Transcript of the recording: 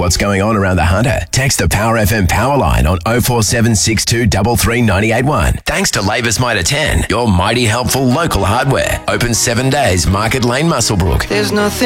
what's going on around the Hunter? Text the Power FM power line on 0476 233 981. Thanks to Labour's Mitre 10, your mighty helpful local hardware. Open 7 days, Market Lane, Muswellbrook. There's nothing